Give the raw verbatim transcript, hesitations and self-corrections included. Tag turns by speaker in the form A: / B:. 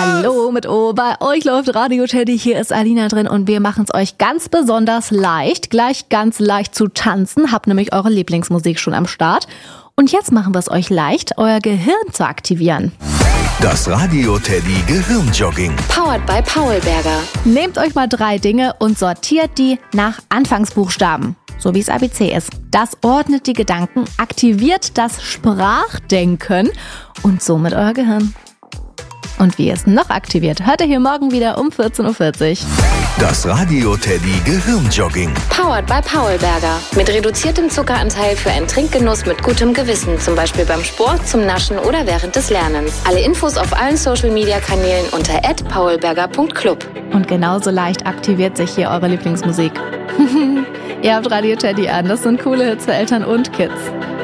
A: Hallo mit O, bei euch läuft Radio Teddy, hier ist Alina drin und wir machen es euch ganz besonders leicht, gleich ganz leicht zu tanzen, habt nämlich eure Lieblingsmusik schon am Start. Und jetzt machen wir es euch leicht, euer Gehirn zu aktivieren.
B: Das Radio Teddy Gehirnjogging.
C: Powered by Paulberger.
A: Nehmt euch mal drei Dinge und sortiert die nach Anfangsbuchstaben, so wie es A B C ist. Das ordnet die Gedanken, aktiviert das Sprachdenken und somit euer Gehirn. Und wie es noch aktiviert, hört ihr hier morgen wieder um vierzehn Uhr vierzig.
B: Das Radio Teddy Gehirnjogging.
C: Powered by Paulberger. Mit reduziertem Zuckeranteil für einen Trinkgenuss mit gutem Gewissen. Zum Beispiel beim Sport, zum Naschen oder während des Lernens. Alle Infos auf allen Social-Media-Kanälen unter at paulberger punkt club.
A: Und genauso leicht aktiviert sich hier eure Lieblingsmusik. Ihr habt Radio Teddy an, das sind coole Hits für Eltern und Kids.